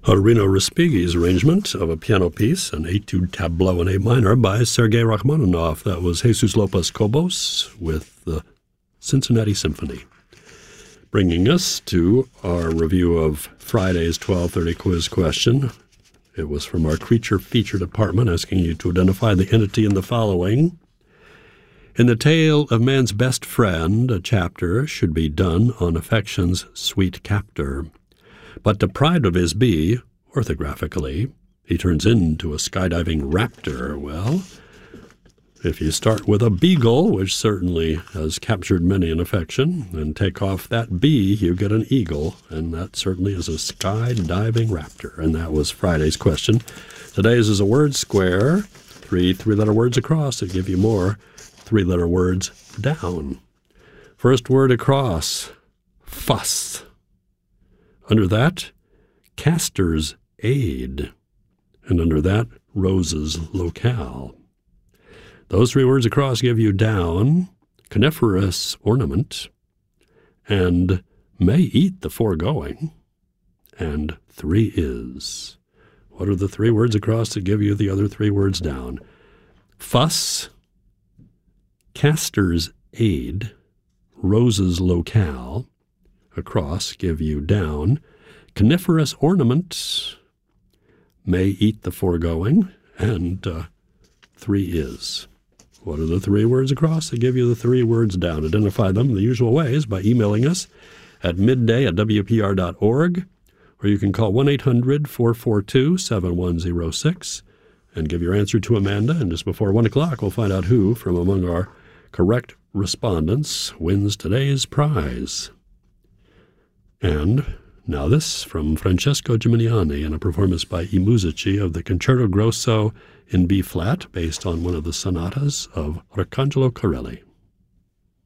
Arino Respighi's arrangement of a piano piece, an etude tableau in A minor by Sergei Rachmaninoff. That was Jesus Lopez Cobos with the Cincinnati Symphony. Bringing us to our review of Friday's 12:30 quiz question. It was from our creature feature department, asking you to identify the entity in the following. In the tale of man's best friend, a chapter should be done on affection's sweet captor. But deprived of his bee, orthographically, he turns into a skydiving raptor. Well, if you start with a beagle, which certainly has captured many an affection, and take off that bee, you get an eagle, and that certainly is a skydiving raptor. And that was Friday's question. Today's is a word square, three-letter words across that give you more three-letter words down. First word across, fuss. Under that, Castor's aid. And under that, Rose's locale. Those three words across give you down, coniferous ornament, and may eat the foregoing, and three is. What are the three words across that give you the other three words down? Fuss, Castor's aid, Rose's locale, across give you down, coniferous ornament, may eat the foregoing, and three is. What are the three words across that give you the three words down? Identify them the usual ways by emailing us at midday@wpr.org, or you can call 1-800-442-7106 and give your answer to Amanda. And just before 1 o'clock, we'll find out who from among our correct respondents wins today's prize. And now this from Francesco Gimignani in a performance by I Musici of the Concerto Grosso in B-flat, based on one of the sonatas of Arcangelo Corelli.